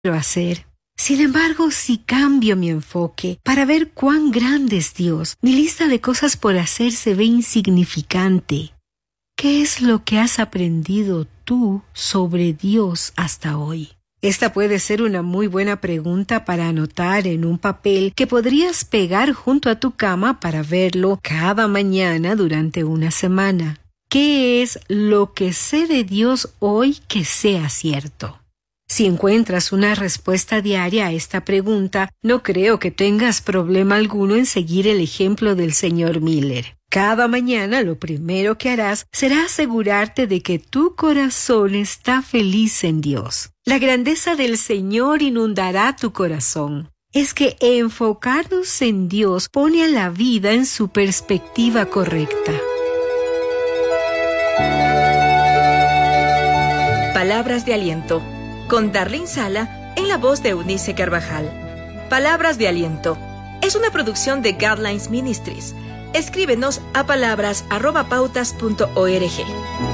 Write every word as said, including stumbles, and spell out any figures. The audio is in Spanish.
hacer. Sin embargo, si cambio mi enfoque para ver cuán grande es Dios, mi lista de cosas por hacer se ve insignificante. ¿Qué es lo que has aprendido tú sobre Dios hasta hoy? Esta puede ser una muy buena pregunta para anotar en un papel que podrías pegar junto a tu cama para verlo cada mañana durante una semana. ¿Qué es lo que sé de Dios hoy que sea cierto? Si encuentras una respuesta diaria a esta pregunta, no creo que tengas problema alguno en seguir el ejemplo del señor Miller. Cada mañana lo primero que harás será asegurarte de que tu corazón está feliz en Dios. La grandeza del Señor inundará tu corazón. Es que enfocarnos en Dios pone a la vida en su perspectiva correcta. Palabras de aliento, con Darlene Sala en la voz de Eunice Carvajal. Palabras de aliento es una producción de Guidelines Ministries. Escríbenos a palabras arroba pautas punto org.